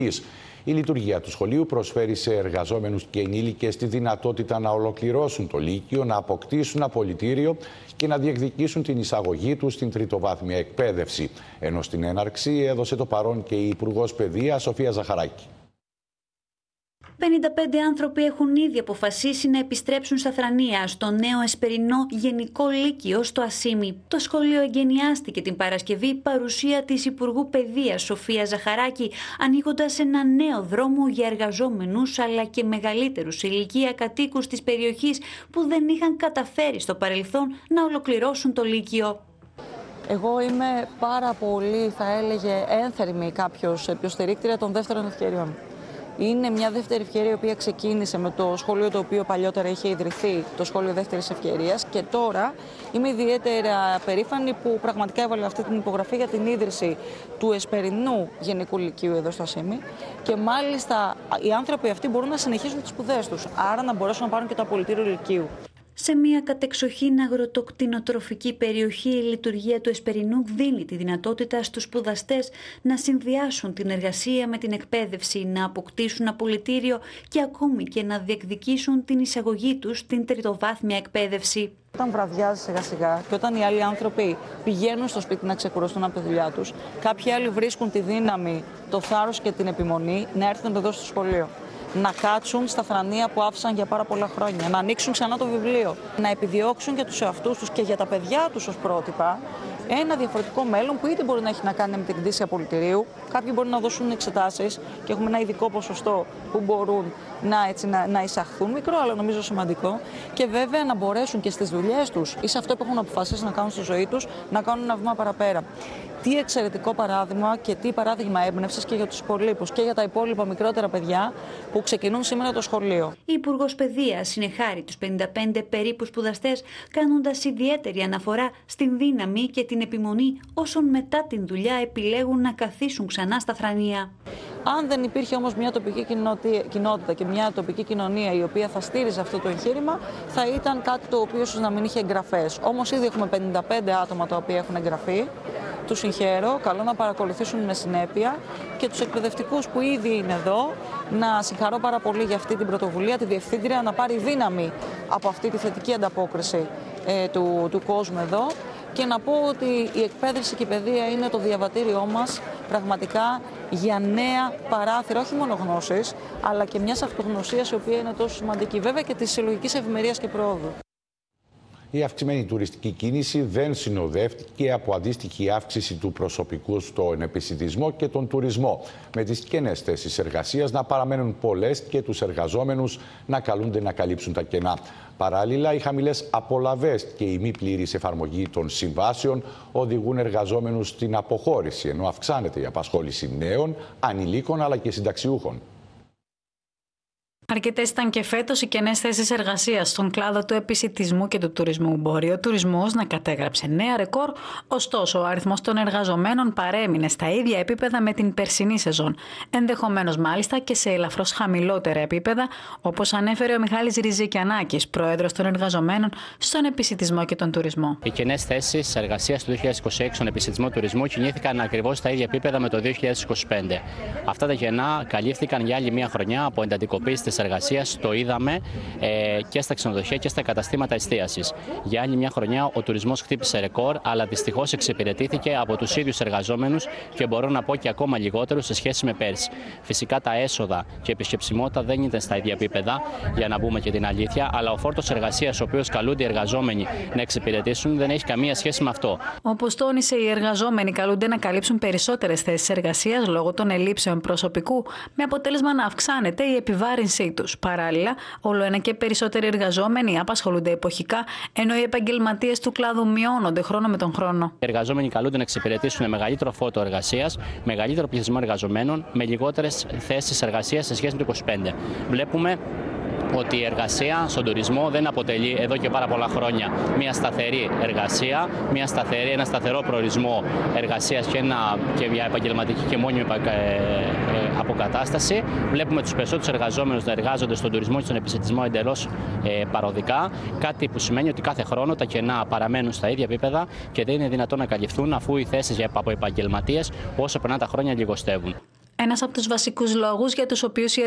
Η λειτουργία του σχολείου προσφέρει σε εργαζόμενους και ενήλικες τη δυνατότητα να ολοκληρώσουν το Λύκειο, να αποκτήσουν απολυτήριο και να διεκδικήσουν την εισαγωγή τους στην τριτοβάθμια εκπαίδευση. Ενώ στην έναρξη έδωσε το παρόν και η Υπουργός Παιδείας Σοφία Ζαχαράκη. 55 άνθρωποι έχουν ήδη αποφασίσει να επιστρέψουν στα Θρανία, στο νέο Εσπερινό Γενικό Λύκειο στο Ασίμι. Το σχολείο εγκαινιάστηκε την Παρασκευή παρουσία της Υπουργού Παιδείας Σοφία Ζαχαράκη, ανοίγοντας ένα νέο δρόμο για εργαζόμενους αλλά και μεγαλύτερους σε ηλικία κατοίκους της περιοχής που δεν είχαν καταφέρει στο παρελθόν να ολοκληρώσουν το Λύκειο. Εγώ είμαι πάρα πολύ, θα έλεγε, ένθερμη κάποιος υποστηρίκτρια των δεύτερων ευκαιριών. Είναι μια δεύτερη ευκαιρία η οποία ξεκίνησε με το σχολείο το οποίο παλιότερα είχε ιδρυθεί, το σχολείο δεύτερης ευκαιρίας, και τώρα είμαι ιδιαίτερα περήφανη που πραγματικά έβαλε αυτή την υπογραφή για την ίδρυση του Εσπερινού Γενικού Λυκείου εδώ στο Ασίμι, και μάλιστα οι άνθρωποι αυτοί μπορούν να συνεχίσουν τις σπουδές τους, άρα να μπορέσουν να πάρουν και το απολυτήριο Λυκείου. Σε μια κατεξοχήν αγροτοκτηνοτροφική περιοχή, η λειτουργία του Εσπερινού δίνει τη δυνατότητα στους σπουδαστές να συνδυάσουν την εργασία με την εκπαίδευση, να αποκτήσουν απολυτήριο και ακόμη και να διεκδικήσουν την εισαγωγή τους στην τριτοβάθμια εκπαίδευση. Όταν βραδιάζει σιγά σιγά και όταν οι άλλοι άνθρωποι πηγαίνουν στο σπίτι να ξεκουραστούν από τη δουλειά τους, κάποιοι άλλοι βρίσκουν τη δύναμη, το θάρρος και την επιμονή να έρθουν εδώ στο σχολείο. Να κάτσουν στα Θρανία που άφησαν για πάρα πολλά χρόνια, να ανοίξουν ξανά το βιβλίο, να επιδιώξουν για τους εαυτούς τους και για τα παιδιά τους ως πρότυπα ένα διαφορετικό μέλλον που είτε μπορεί να έχει να κάνει με την κτήση απολυτηρίου, κάποιοι μπορεί να δώσουν εξετάσεις και έχουμε ένα ειδικό ποσοστό που μπορούν να εισαχθούν, μικρό αλλά νομίζω σημαντικό, και βέβαια να μπορέσουν και στις δουλειές τους ή σε αυτό που έχουν αποφασίσει να κάνουν στη ζωή τους να κάνουν ένα βήμα παραπέρα. Τι εξαιρετικό παράδειγμα και τι παράδειγμα έμπνευσης και για τους υπολείπους και για τα υπόλοιπα μικρότερα παιδιά που ξεκινούν σήμερα το σχολείο. Η Υπουργός Παιδείας συνεχάρει τους 55 περίπου σπουδαστές, κάνοντας ιδιαίτερη αναφορά στην δύναμη και την επιμονή όσων μετά την δουλειά επιλέγουν να καθίσουν ξανά στα Θρανία. Αν δεν υπήρχε όμως μια τοπική κοινότητα και μια τοπική κοινωνία η οποία θα στήριζε αυτό το εγχείρημα, θα ήταν κάτι το οποίο ίσως να μην είχε εγγραφές. Όμως ήδη έχουμε 55 άτομα τα οποία έχουν εγγραφεί. Τους συγχαίρω, καλό να παρακολουθήσουν με συνέπεια, και τους εκπαιδευτικούς που ήδη είναι εδώ, να συγχαρώ πάρα πολύ για αυτή την πρωτοβουλία, τη Διευθύντρια, να πάρει δύναμη από αυτή τη θετική ανταπόκριση του κόσμου εδώ, και να πω ότι η εκπαίδευση και η παιδεία είναι το διαβατήριό μας πραγματικά για νέα παράθυρα, όχι μόνο γνώσης, αλλά και μιας αυτογνωσίας η οποία είναι τόσο σημαντική, βέβαια και της συλλογικής ευημερίας και προόδου. Η αυξημένη τουριστική κίνηση δεν συνοδεύτηκε από αντίστοιχη αύξηση του προσωπικού στον επισιτισμό και τον τουρισμό, με τις κενές θέσεις εργασίας να παραμένουν πολλές και τους εργαζόμενους να καλούνται να καλύψουν τα κενά. Παράλληλα, οι χαμηλές απολαβές και η μη πλήρης εφαρμογή των συμβάσεων οδηγούν εργαζόμενους στην αποχώρηση, ενώ αυξάνεται η απασχόληση νέων, ανηλίκων αλλά και συνταξιούχων. Αρκετές ήταν και φέτος οι κενές θέσεις εργασίας στον κλάδο του επισιτισμού και του τουρισμού. Μπορεί ο τουρισμός να κατέγραψε νέα ρεκόρ, ωστόσο ο αριθμός των εργαζομένων παρέμεινε στα ίδια επίπεδα με την περσινή σεζόν. Ενδεχομένως μάλιστα και σε ελαφρώς χαμηλότερα επίπεδα, όπως ανέφερε ο Μιχάλης Ριζικιανάκης, πρόεδρος των εργαζομένων στον επισιτισμό και τον τουρισμό. Οι κενές θέσεις εργασίας του 2026 στον επισιτισμό και τουρισμό κινήθηκαν ακριβώς στα ίδια επίπεδα με το 2025. Αυτά τα κενά καλύφθηκαν για άλλη μια χρονιά από εντατικοποίηση της εργασίας, το είδαμε και στα ξενοδοχεία και στα καταστήματα εστίασης. Για άλλη μια χρονιά ο τουρισμός χτύπησε ρεκόρ, αλλά δυστυχώς εξυπηρετήθηκε από τους ίδιους εργαζόμενους και μπορώ να πω και ακόμα λιγότερους σε σχέση με πέρσι. Φυσικά τα έσοδα και η επισκεψιμότητα δεν ήταν στα ίδια επίπεδα, για να πούμε και την αλήθεια, αλλά ο φόρτος εργασίας, ο οποίος καλούνται οι εργαζόμενοι να εξυπηρετήσουν, δεν έχει καμία σχέση με αυτό. Όπως τόνισε, οι εργαζόμενοι καλούνται να καλύψουν περισσότερες θέσεις εργασίας λόγω των ελλείψεων προσωπικού, με αποτέλεσμα να αυξάνεται η επιβάρυνσή τους. Παράλληλα, όλο ένα και περισσότεροι εργαζόμενοι απασχολούνται εποχικά, ενώ οι επαγγελματίες του κλάδου μειώνονται χρόνο με τον χρόνο. Οι εργαζόμενοι καλούνται να εξυπηρετήσουν μεγαλύτερο φόρτο εργασίας, μεγαλύτερο πληθυσμό εργαζομένων, με λιγότερες θέσεις εργασίας σε σχέση με το 2025. Βλέπουμε ότι η εργασία στον τουρισμό δεν αποτελεί εδώ και πάρα πολλά χρόνια μια σταθερή εργασία, ένα σταθερό προορισμό εργασίας και μια επαγγελματική και μόνιμη αποκατάσταση. Βλέπουμε τους περισσότερους εργαζόμενους να εργάζονται στον τουρισμό και στον επισιτισμό εντελώς παροδικά, κάτι που σημαίνει ότι κάθε χρόνο τα κενά παραμένουν στα ίδια επίπεδα και δεν είναι δυνατόν να καλυφθούν, αφού οι θέσεις από επαγγελματίες όσο περνάνε τα χρόνια λιγοστεύουν. Ένας από τους βασικούς λόγους για τους οποίους η